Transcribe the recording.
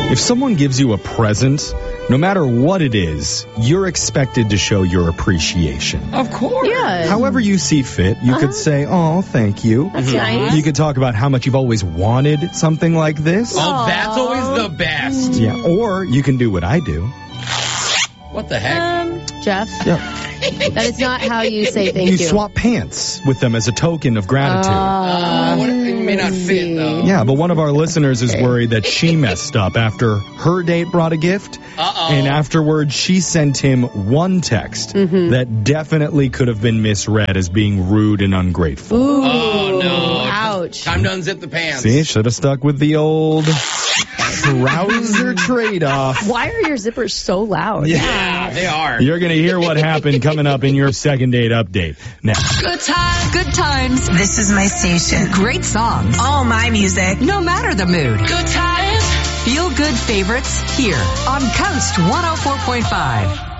If someone gives you a present, no matter what it is, you're expected to show your appreciation. Of course. Yeah. However you see fit, you could say, oh, thank you. That's nice. You could talk about how much you've always wanted something like this. Oh, that's always the best. Yeah, or you can do what I do. What the heck? Jeff, Yeah. that is not how you say thank you. You swap pants with them as a token of gratitude. It may not fit, though. Yeah, but one of our listeners is worried that she messed up after her date brought a gift. And afterwards, she sent him one text that definitely could have been misread as being rude and ungrateful. Ooh. Oh, no. Ouch. Time to unzip the pants. See, should have stuck with the old trouser trade-off. Why are your zippers so loud? Yeah, they are. You're going to hear what happened coming up in your second date update. Now, Good times. This is my station. Great songs. All my music. No matter the mood. Good times. Feel good favorites here on Coast 104.5.